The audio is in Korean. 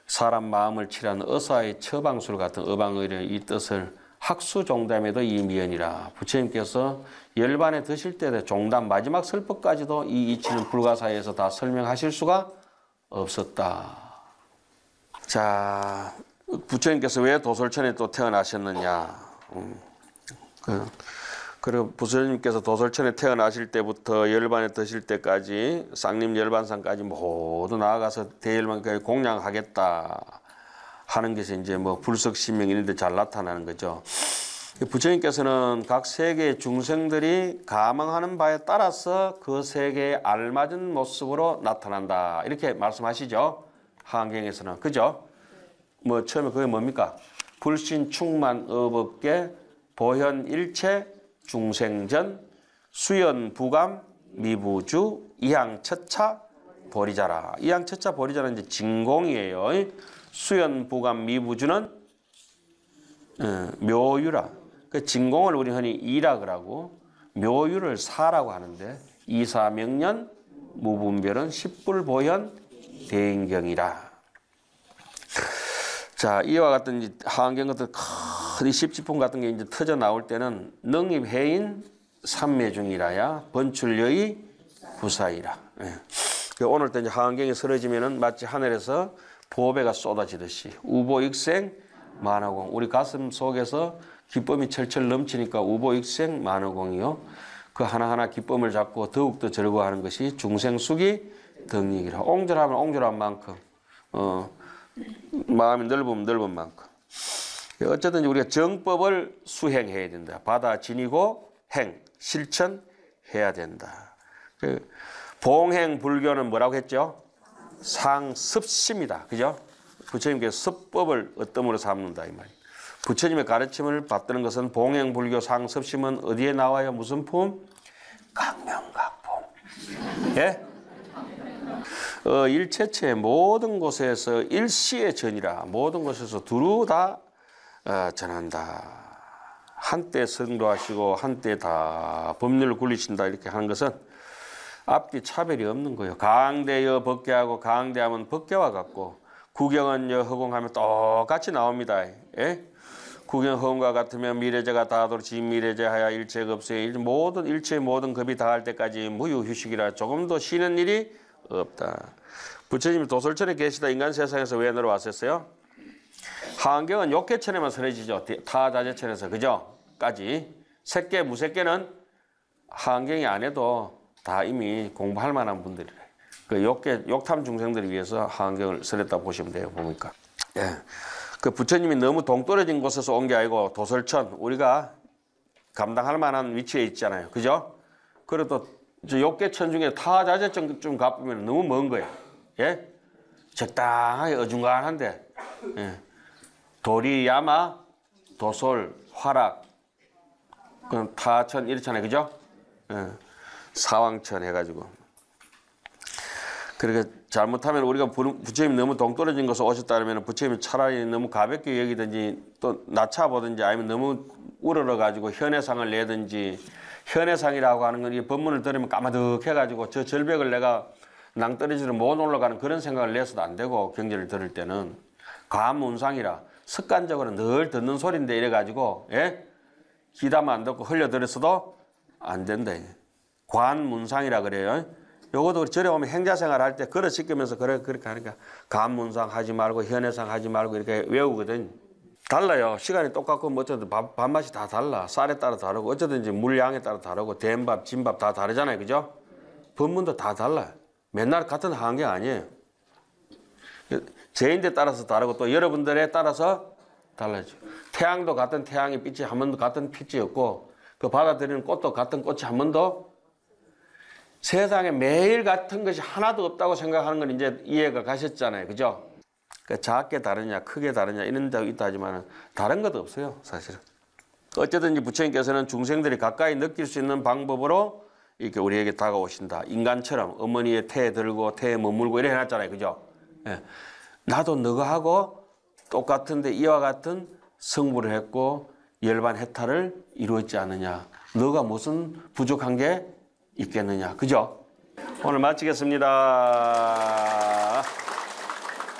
사람 마음을 칠한 의사의 처방술 같은 어방의의 이 뜻을 학수종담에도 이 미연이라. 부처님께서 열반에 드실 때 종담 마지막 설법까지도 이 이치는 불가사의에서 다 설명하실 수가 없었다. 자, 부처님께서 왜 도솔천에 또 태어나셨느냐. 그리고 부처님께서 도솔천에 태어나실 때부터 열반에 드실 때까지 쌍림 열반상까지 모두 나아가서 대열반까지 공양하겠다 하는 것이 이제 뭐 불석신명 이런 데 잘 나타나는 거죠. 부처님께서는 각 세계의 중생들이 가망하는 바에 따라서 그 세계에 알맞은 모습으로 나타난다. 이렇게 말씀하시죠. 하안경에서는. 그죠? 뭐 처음에 그게 뭡니까? 불신 충만 업업계 보현 일체 중생전 수연 부감 미부주 이향 첫차 보리자라. 이향 첫차 보리자는 이제 진공이에요. 수연 부감 미부주는 묘유라. 그 진공을 우리 흔히 이라 그러고 묘유를 사라고 하는데 이사명년 무분별은 십불보현 대인경이라. 자, 이와 같은 하안경 같은 큰 십지품 같은 게 이제 터져 나올 때는 능입해인 삼매중이라야 번출여의 구사이라. 예. 오늘 때 이제 하안경이 쓰러지면은 마치 하늘에서 보배가 쏟아지듯이 우보익생 만화공. 우리 가슴 속에서 기쁨이 철철 넘치니까 우보익생 만화공이요. 그 하나하나 기쁨을 잡고 더욱더 즐거워하는 것이 중생수기 덕력이라. 옹졸하면 옹졸한 만큼 마음이 넓으면 넓은 만큼. 어쨌든 우리가 정법을 수행해야 된다. 받아 지니고 행, 실천해야 된다. 봉행 불교는 뭐라고 했죠? 상습시입니다. 그죠? 부처님께서 습법을 어떤 삼는다 이 말이에요. 부처님의 가르침을 받드는 것은 봉행 불교 상습심은 어디에 나와요? 무슨 품? 각명각품. 예? 일체체 모든 곳에서 일시의 전이라. 모든 곳에서 두루 다 전한다. 한때 성도하시고 한때 다 법률을 굴리신다 이렇게 하는 것은 앞뒤 차별이 없는 거예요. 강대여 법계하고 강대하면 법계와 같고 구경은 여 허공하면 똑같이 나옵니다. 예? 구경 허공과 같으면 미래제가 다하도록 진미래제하여 일체급수에 모든 일체의 모든 급이 다할 때까지 무유휴식이라. 조금 더 쉬는 일이 없다. 부처님이 도솔천에 계시다 인간 세상에서 왜 내려왔었어요? 하안경은 욕계천에만 서려지죠. 타자재천에서 그죠? 까지. 색계 무색계는 하안경이 안 해도 다 이미 공부할 만한 분들이래. 그 욕탐 중생들을 위해서 하안경을 설했다 보시면 돼요. 보니까. 예. 그 부처님이 너무 동떨어진 곳에서 온 게 아니고 도솔천 우리가 감당할 만한 위치에 있잖아요. 그죠? 그래도 욕계천 중에 타자재천 좀 가보면 너무 먼 거예요. 예? 적당하게 어중간한데. 예. 도리야마, 도솔, 화락, 그럼 타천 이렇잖아요. 그죠? 예. 사왕천 해가지고. 그러니까 잘못하면 우리가 부처님이 너무 동떨어진 곳에 오셨다 그러면 부처님이 차라리 너무 가볍게 여기든지 또 낮춰보든지 아니면 너무 우러러가지고 현해상을 내든지. 현해상이라고 하는 건 이 법문을 들으면 까마득해가지고 저 절벽을 내가 낭떠러지로 못 올라가는 그런 생각을 내서도 안 되고 경전을 들을 때는 과문상이라 습관적으로 늘 듣는 소리인데 이래가지고 예? 귀담아 안 듣고 흘려들었어도 안 된다. 관문상이라 그래요. 요것도 우리 절에 오면 행자생활 할 때 걸어 시키면서 그렇게 하니까 관문상 하지 말고 현해상 하지 말고 이렇게 외우거든. 달라요. 시간이 똑같고 뭐 어쨌든 밥맛이 다 달라. 쌀에 따라 다르고 어쨌든지 물량에 따라 다르고 된밥, 진밥 다 다르잖아요. 그죠? 법문도 다 달라요. 맨날 같은 환경 아니에요. 제인데 따라서 다르고 또 여러분들에 따라서 달라져. 태양도 같은 태양의 빛이 한 번도 같은 빛이 없고 그 받아들이는 꽃도 같은 꽃이 한 번도 세상에 매일 같은 것이 하나도 없다고 생각하는 건 이제 이해가 가셨잖아요. 그죠? 그러니까 작게 다르냐 크게 다르냐 이런 데 있다 하지만 다른 것도 없어요. 사실은. 어쨌든 부처님께서는 중생들이 가까이 느낄 수 있는 방법으로 이렇게 우리에게 다가오신다. 인간처럼 어머니의 태에 들고 태에 머물고 이래 해놨잖아요. 그죠? 예. 나도 너가 하고 똑같은데 이와 같은 성불을 했고 열반 해탈을 이루었지 않느냐. 너가 무슨 부족한 게 있겠느냐. 그죠? 오늘 마치겠습니다.